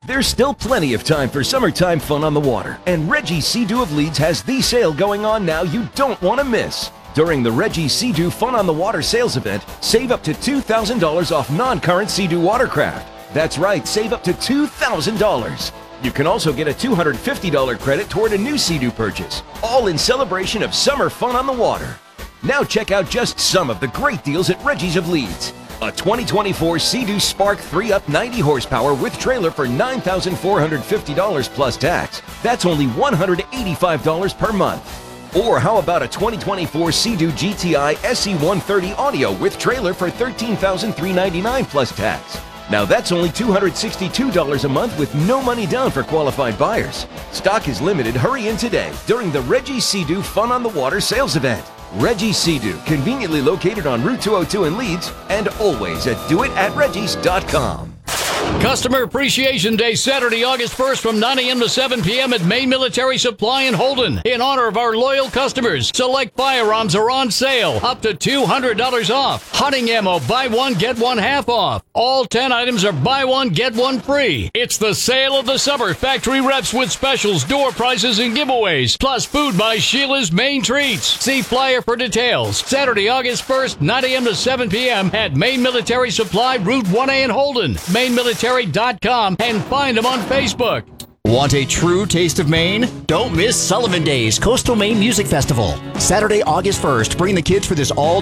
There's still plenty of time for summertime fun on the water, and Reggie's Sea-Doo of Leeds has the sale going on now you don't want to miss. During the Reggie's Sea-Doo Fun on the Water sales event, save up to $2,000 off non-current Sea-Doo watercraft. That's right, save up to $2,000. You can also get a $250 credit toward a new Sea-Doo purchase, all in celebration of summer fun on the water. Now check out just some of the great deals at Reggie's of Leeds. A 2024 Sea-Doo Spark 3-Up 90 horsepower with trailer for $9,450 plus tax. That's only $185 per month. Or how about a 2024 Sea-Doo GTI SE130 Audio with trailer for $13,399 plus tax. Now that's only $262 a month with no money down for qualified buyers. Stock is limited. Hurry in today during the Reggie's Sea-Doo Fun on the Water sales event. Reggie's Sea-Doo, conveniently located on Route 202 in Leeds, and always at doitatreggies.com. Customer Appreciation Day, Saturday, August 1st from 9 a.m. to 7 p.m. at Maine Military Supply in Holden. In honor of our loyal customers, select firearms are on sale, up to $200 off. Hunting ammo, buy one, get one half off. All 10 items are buy one, get one free. It's the sale of the summer. Factory reps with specials, door prizes, and giveaways. Plus food by Sheila's Maine Treats. See flyer for details. Saturday, August 1st, 9 a.m. to 7 p.m. at Maine Military Supply, Route 1A in Holden. MaineMilitary.com and find them on Facebook. Want a true taste of Maine? Don't miss Sullivan Days Coastal Maine Music Festival. Saturday, August 1st. Bring the kids for this all